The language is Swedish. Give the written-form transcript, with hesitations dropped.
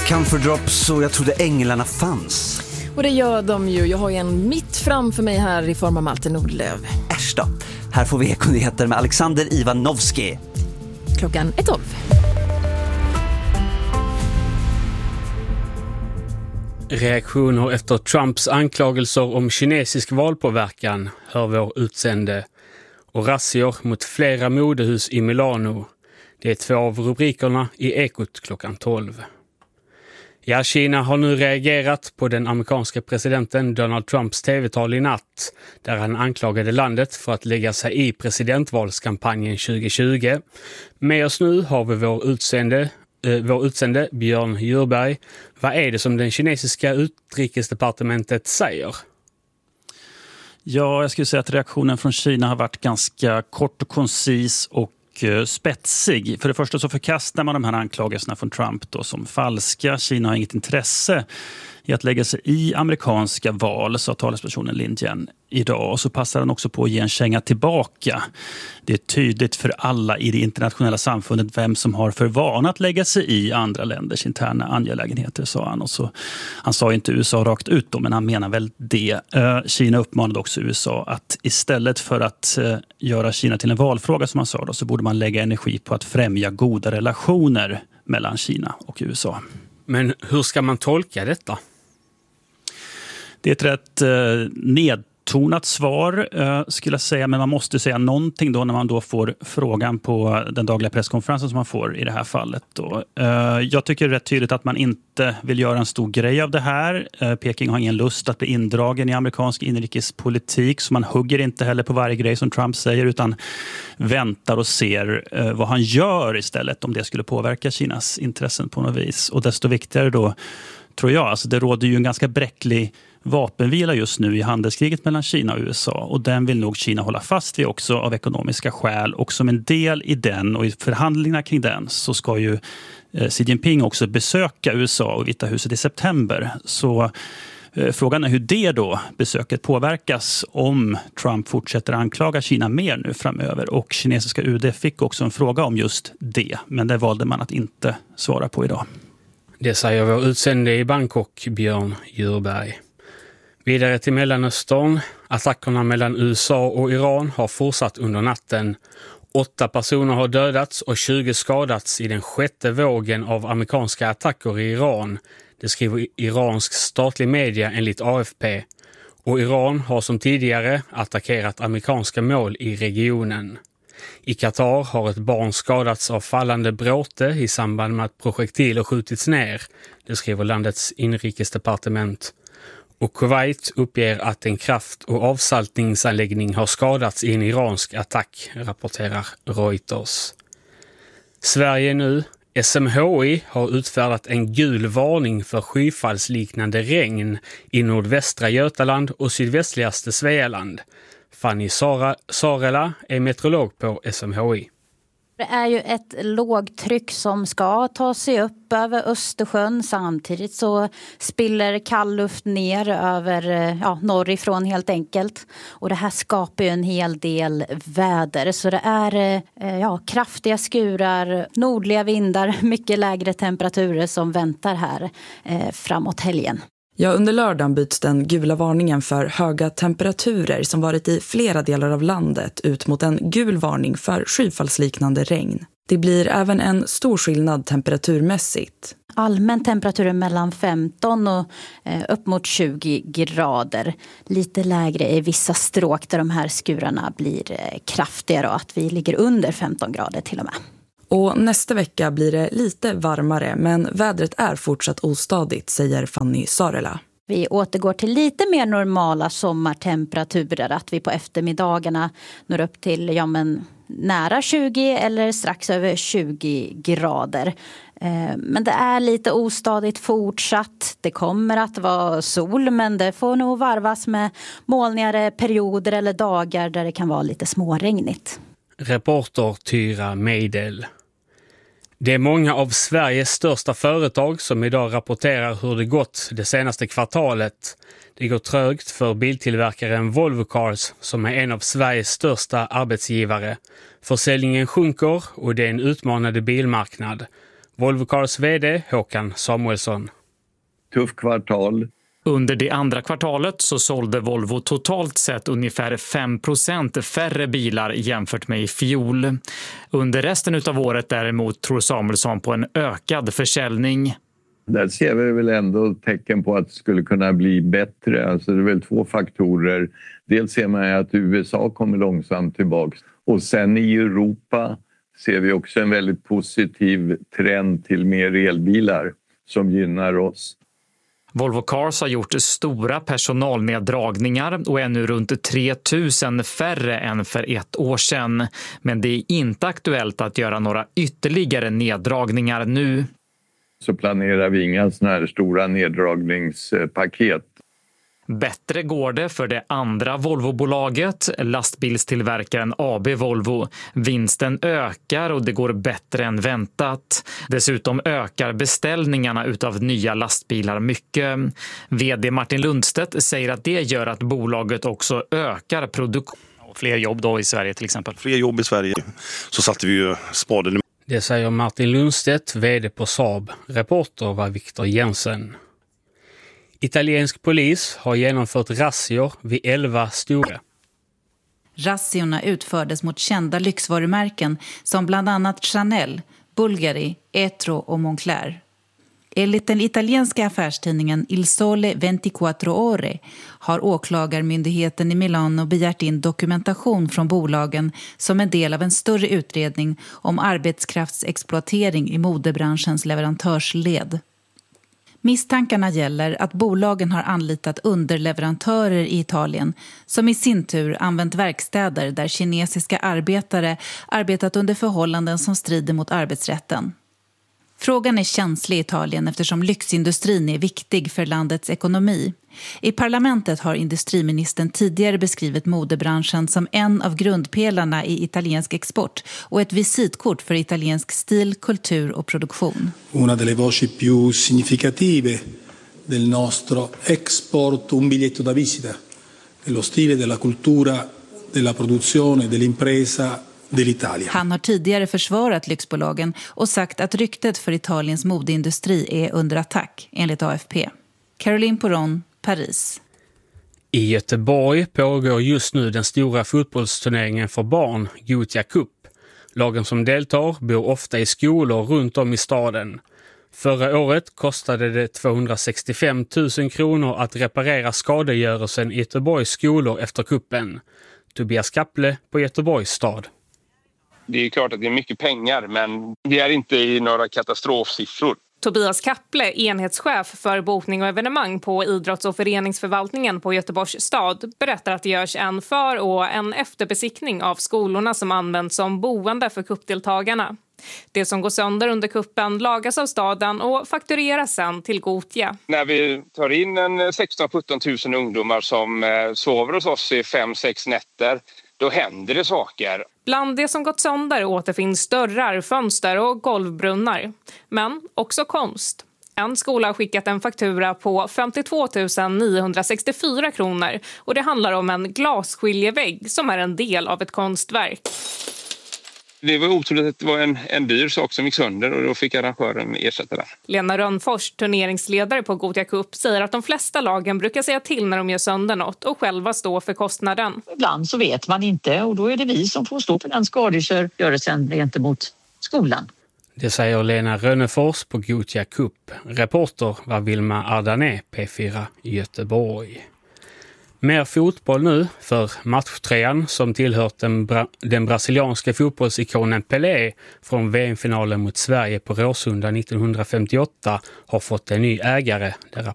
Camphor drops och jag trodde änglarna fanns. Och det gör de ju. Jag har ju en mitt framför mig här i form av Malte Nordlöf. Äsch då. Här får vi ekonyheter med Alexander Ivanovski. Klockan är 12. Reaktioner efter Trumps anklagelser om kinesisk valpåverkan, hör vår utsände. Och razzior mot flera modehus i Milano. Det är 2 av rubrikerna i Ekot klockan 12. Ja, Kina har nu reagerat på den amerikanska presidenten Donald Trumps tv-tal i natt, där han anklagade landet för att lägga sig i presidentvalskampanjen 2020. Med oss nu har vi vår utsände Björn Djurberg. Vad är det som den kinesiska utrikesdepartementet säger? Ja, jag skulle säga att reaktionen från Kina har varit ganska kort och koncis och spetsig. För det första så förkastar man de här anklagelserna från Trump då som falska. Kina har inget intresse i att lägga sig i amerikanska val, sa talespersonen Lin Jian idag. Och så passar han också på att ge en känga tillbaka. Det är tydligt för alla i det internationella samfundet vem som har för vana att lägga sig i andra länders interna angelägenheter, sa han. Och så, han sa inte USA rakt ut då, men han menar väl det. Kina uppmanade också USA att istället för att göra Kina till en valfråga, som han sa då, så borde man lägga energi på att främja goda relationer mellan Kina och USA. Men hur ska man tolka detta? Det är ett rätt nedtonat svar skulle jag säga, men man måste säga någonting då när man då får frågan på den dagliga presskonferensen som man får i det här fallet då. Jag tycker det är rätt tydligt att man inte vill göra en stor grej av det här. Peking har ingen lust att bli indragen i amerikansk inrikespolitik, så man hugger inte heller på varje grej som Trump säger, utan väntar och ser vad han gör istället om det skulle påverka Kinas intressen på något vis. Och desto viktigare då, tror jag, alltså det råder ju en ganska bräcklig vapenvila just nu i handelskriget mellan Kina och USA, och den vill nog Kina hålla fast vid också av ekonomiska skäl, och som en del i den och i förhandlingarna kring den så ska ju Xi Jinping också besöka USA och Vita huset i september. Så frågan är hur det då besöket påverkas om Trump fortsätter anklaga Kina mer nu framöver, och kinesiska UD fick också en fråga om just det, men det valde man att inte svara på idag. Det säger vår utsände i Bangkok, Björn Djurberg. Vidare till Mellanöstern. Attackerna mellan USA och Iran har fortsatt under natten. 8 personer har dödats och 20 skadats i den 6:e vågen av amerikanska attacker i Iran. Det skriver iransk statlig media enligt AFP. Och Iran har som tidigare attackerat amerikanska mål i regionen. I Qatar har ett barn skadats av fallande bråte i samband med att projektiler skjutits ner. Det skriver landets inrikesdepartement. Och Kuwait uppger att en kraft- och avsaltningsanläggning har skadats i en iransk attack, rapporterar Reuters. Sverige nu. SMHI har utfärdat en gul varning för skyfallsliknande regn i nordvästra Götaland och sydvästligaste Svealand. Fanny Sarela är meteorolog på SMHI. Det är ju ett lågtryck som ska ta sig upp över Östersjön. Samtidigt så spiller kall luft ner över norrifrån helt enkelt. Och det här skapar ju en hel del väder. Så det är kraftiga skurar, nordliga vindar, mycket lägre temperaturer som väntar här framåt helgen. Ja, under lördagen byts den gula varningen för höga temperaturer som varit i flera delar av landet ut mot en gul varning för skyfallsliknande regn. Det blir även en stor skillnad temperaturmässigt. Allmän temperatur mellan 15 och upp mot 20 grader. Lite lägre i vissa stråk där de här skurarna blir kraftigare och att vi ligger under 15 grader till och med. Och nästa vecka blir det lite varmare, men vädret är fortsatt ostadigt, säger Fanny Sarela. Vi återgår till lite mer normala sommartemperaturer, att vi på eftermiddagarna når upp till nära 20 eller strax över 20 grader. Men det är lite ostadigt fortsatt. Det kommer att vara sol, men det får nog varvas med molnigare perioder eller dagar där det kan vara lite småregnigt. Reporter Tyra Meidel. Det är många av Sveriges största företag som idag rapporterar hur det gått det senaste kvartalet. Det går trögt för biltillverkaren Volvo Cars som är en av Sveriges största arbetsgivare. Försäljningen sjunker och det är en utmanande bilmarknad. Volvo Cars vd Håkan Samuelsson. Tuff kvartal. Under det andra kvartalet så sålde Volvo totalt sett ungefär 5% färre bilar jämfört med i fjol. Under resten av året däremot tror Samuelsson på en ökad försäljning. Där ser vi väl ändå tecken på att det skulle kunna bli bättre. Alltså det är väl två faktorer. Dels ser man att USA kommer långsamt tillbaka. Och sen i Europa ser vi också en väldigt positiv trend till mer elbilar som gynnar oss. Volvo Cars har gjort stora personalneddragningar och är nu runt 3 000 färre än för ett år sedan. Men det är inte aktuellt att göra några ytterligare neddragningar nu. Så planerar vi inga såna här stora neddragningspaket. Bättre går det för det andra Volvo-bolaget, lastbilstillverkaren AB Volvo. Vinsten ökar och det går bättre än väntat. Dessutom ökar beställningarna utav nya lastbilar mycket. VD Martin Lundstedt säger att det gör att bolaget också ökar produktion. Fler jobb då i Sverige till exempel. Fler jobb i Sverige, så satte vi ju spaden. Det säger Martin Lundstedt, vd på Saab. Reporter var Viktor Jensen. Italiensk polis har genomfört razzior vid 11 stora. Razziorna utfördes mot kända lyxvarumärken som bland annat Chanel, Bulgari, Etro och Moncler. Enligt den italienska affärstidningen Il Sole 24 Ore har åklagarmyndigheten i Milano begärt in dokumentation från bolagen som en del av en större utredning om arbetskraftsexploatering i modebranschens leverantörsled. Misstankarna gäller att bolagen har anlitat underleverantörer i Italien som i sin tur använt verkstäder där kinesiska arbetare arbetat under förhållanden som strider mot arbetsrätten. Frågan är känslig i Italien eftersom lyxindustrin är viktig för landets ekonomi. I parlamentet har industriministern tidigare beskrivit modebranschen som en av grundpelarna i italiensk export och ett visitkort för italiensk stil, kultur och produktion. Una delle voci più significative del nostro export, un biglietto da visita, dello stile, della cultura, della produzione, dell'impresa. Han har tidigare försvarat lyxbolagen och sagt att ryktet för Italiens modeindustri är under attack, enligt AFP. Caroline Poron, Paris. I Göteborg pågår just nu den stora fotbollsturneringen för barn, Gothia Cup. Lagen som deltar bor ofta i skolor runt om i staden. Förra året kostade det 265 000 kronor att reparera skadegörelsen i Göteborgs skolor efter kuppen. Tobias Kapple på Göteborgs stad. Det är klart att det är mycket pengar, men det är inte i några katastrofsiffror. Tobias Kapple, enhetschef för bokning och evenemang på idrotts- och föreningsförvaltningen på Göteborgs stad, berättar att det görs en för- och en efterbesiktning av skolorna som används som boende för kuppdeltagarna. Det som går sönder under kuppen lagas av staden och faktureras sen till Gothia. När vi tar in en 16-17 000 ungdomar som sover hos oss i 5-6 nätter, då händer det saker. Bland det som gått sönder återfinns dörrar, fönster och golvbrunnar. Men också konst. En skola har skickat en faktura på 52 964 kronor och det handlar om en glasskiljevägg som är en del av ett konstverk. Det var otroligt att det var en dyr sak som gick sönder och då fick arrangören ersätta det. Lena Rönnfors, turneringsledare på Gothia Cup, säger att de flesta lagen brukar säga till när de gör sönder något och själva stå för kostnaden. Ibland så vet man inte och då är det vi som får stå för den skadegörelsen gentemot skolan. Det säger Lena Rönnefors på Gothia Cup. Reporter var Vilma Ardané, P4 Göteborg. Mer fotboll nu för matchtrean som tillhört den brasilianska fotbollsikonen Pelé från VM-finalen mot Sverige på Råsunda 1958 har fått en ny ägare, det